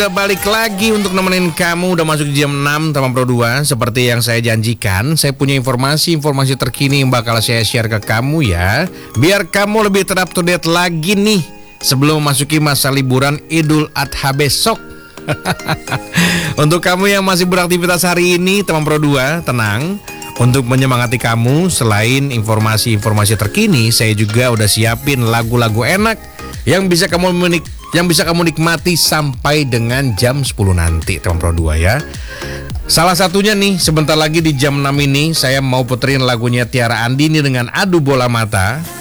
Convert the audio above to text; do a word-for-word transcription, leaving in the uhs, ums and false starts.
Udah balik lagi untuk nemenin kamu. Udah masuk jam enam Teman Pro dua. Seperti yang saya janjikan, saya punya informasi-informasi terkini yang bakal saya share ke kamu ya, biar kamu lebih ter-up to date lagi nih sebelum memasuki masa liburan Idul Adha besok. Untuk kamu yang masih beraktivitas hari ini, Teman Pro dua, tenang. Untuk menyemangati kamu, selain informasi-informasi terkini, saya juga udah siapin lagu-lagu enak yang bisa kamu menik yang bisa kamu nikmati sampai dengan jam sepuluh nanti, Teman Pro dua ya. Salah satunya nih, sebentar lagi di jam enam ini saya mau puterin lagunya Tiara Andini dengan Adu Bola Mata.